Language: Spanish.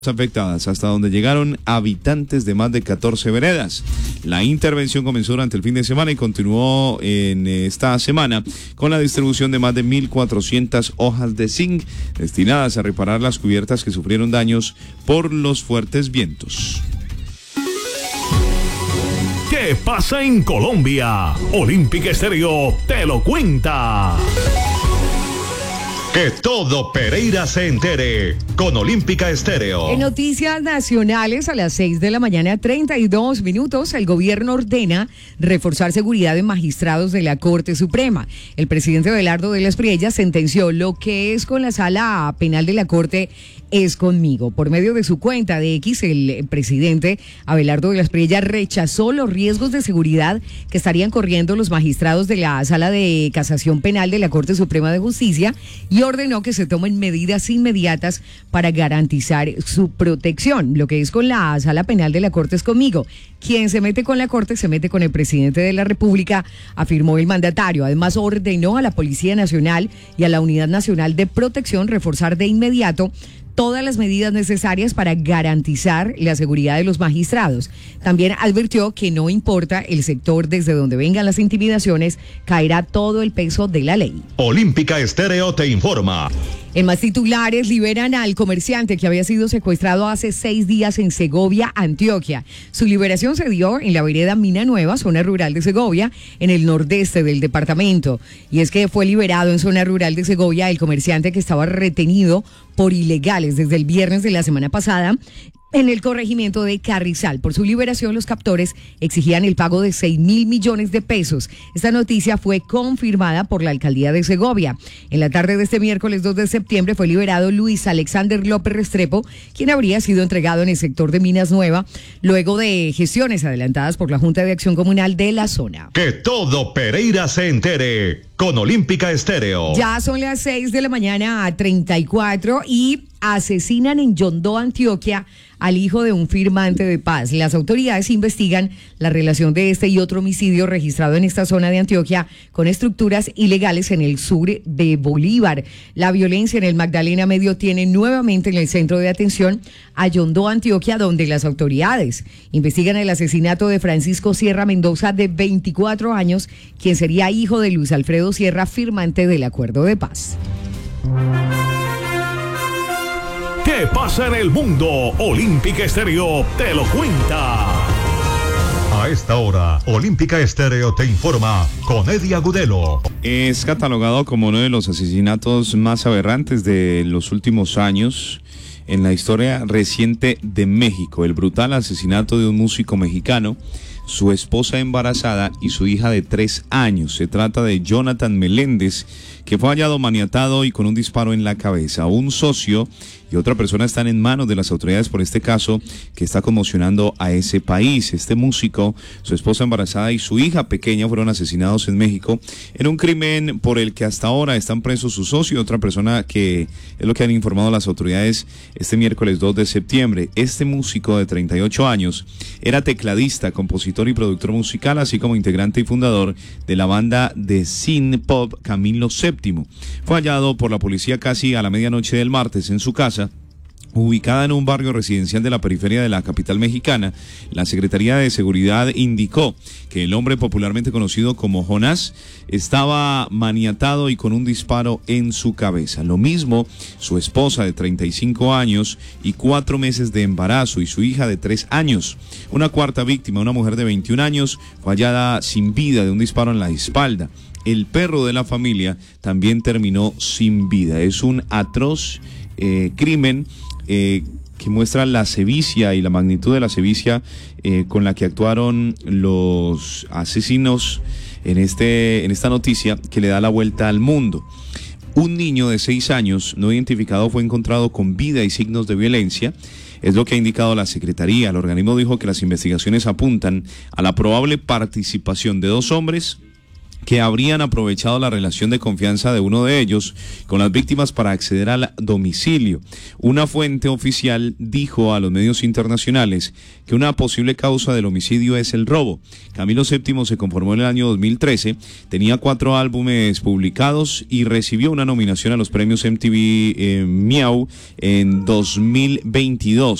afectadas, hasta donde llegaron habitantes de más de 14 veredas. La intervención comenzó durante el fin de semana y continuó en esta semana con la distribución de más de 1.400 hojas de zinc destinadas a reparar las cubiertas que sufrieron daños por los fuertes vientos. ¿Qué pasa en Colombia? Olímpica Estéreo te lo cuenta. Que todo Pereira se entere con Olímpica Estéreo. En noticias nacionales, a las 6 de la mañana, 32 minutos, el gobierno ordena reforzar seguridad de magistrados de la Corte Suprema. El presidente Abelardo de las Priellas sentenció: lo que es con la sala penal de la Corte es conmigo. Por medio de su cuenta de X, el presidente Abelardo de las Priellas rechazó los riesgos de seguridad que estarían corriendo los magistrados de la Sala de Casación Penal de la Corte Suprema de Justicia y ordenó que se tomen medidas inmediatas para garantizar su protección. Lo que es con la Sala Penal de la Corte es conmigo. Quien se mete con la Corte se mete con el presidente de la República, afirmó el mandatario. Además, ordenó a la Policía Nacional y a la Unidad Nacional de Protección reforzar de inmediato todas las medidas necesarias para garantizar la seguridad de los magistrados. También advirtió que no importa el sector desde donde vengan las intimidaciones, caerá todo el peso de la ley. Olímpica Estéreo te informa. En más titulares, liberan al comerciante que había sido secuestrado hace 6 días en Segovia, Antioquia. Su liberación se dio en la vereda Mina Nueva, zona rural de Segovia, en el nordeste del departamento. Y es que fue liberado en zona rural de Segovia el comerciante que estaba retenido por ilegales desde el viernes de la semana pasada en el corregimiento de Carrizal. Por su liberación, los captores exigían el pago de 6.000 millones de pesos. Esta noticia fue confirmada por la alcaldía de Segovia. En la tarde de este miércoles 2 de septiembre fue liberado Luis Alexander López Restrepo, quien habría sido entregado en el sector de Minas Nueva, luego de gestiones adelantadas por la Junta de Acción Comunal de la zona. Que todo Pereira se entere con Olímpica Estéreo. Ya son las 6 de la mañana a 34 y asesinan en Yondó, Antioquia, al hijo de un firmante de paz. Las autoridades investigan la relación de este y otro homicidio registrado en esta zona de Antioquia con estructuras ilegales en el sur de Bolívar. La violencia en el Magdalena Medio tiene nuevamente en el centro de atención a Yondó, Antioquia, donde las autoridades investigan el asesinato de Francisco Sierra Mendoza, de 24 años, quien sería hijo de Luis Alfredo Sierra, firmante del acuerdo de paz. ¿Qué pasa en el mundo? Olímpica Estéreo te lo cuenta. A esta hora, Olímpica Estéreo te informa con Eddie Agudelo. Es catalogado como uno de los asesinatos más aberrantes de los últimos años en la historia reciente de México. El brutal asesinato de un músico mexicano, su esposa embarazada y su hija de 3 años. Se trata de Jonathan Meléndez, que fue hallado maniatado y con un disparo en la cabeza. Un socio y otra persona están en manos de las autoridades por este caso que está conmocionando a ese país. Este músico, su esposa embarazada y su hija pequeña fueron asesinados en México en un crimen por el que hasta ahora están presos su socio y otra persona, que es lo que han informado las autoridades este miércoles 2 de septiembre. Este músico de 38 años era tecladista, compositor y productor musical, así como integrante y fundador de la banda de synth pop Camilo VII. Fue hallado por la policía casi a la medianoche del martes en su casa, ubicada en un barrio residencial de la periferia de la capital mexicana. La Secretaría de Seguridad indicó que el hombre, popularmente conocido como Jonás, estaba maniatado y con un disparo en su cabeza. Lo mismo su esposa de 35 años y 4 meses de embarazo, y su hija de 3 años. Una cuarta víctima, una mujer de 21 años, fue hallada sin vida de un disparo en la espalda. El perro de la familia también terminó sin vida. Es un atroz crimen que muestra la sevicia y la magnitud de la sevicia con la que actuaron los asesinos en esta noticia que le da la vuelta al mundo. Un niño de 6 años no identificado fue encontrado con vida y signos de violencia. Es lo que ha indicado la Secretaría. El organismo dijo que las investigaciones apuntan a la probable participación de 2 hombres que habrían aprovechado la relación de confianza de uno de ellos con las víctimas para acceder al domicilio. Una fuente oficial dijo a los medios internacionales que una posible causa del homicidio es el robo. Camilo VII se conformó en el año 2013, tenía 4 álbumes publicados y recibió una nominación a los premios MTV Miau en 2022.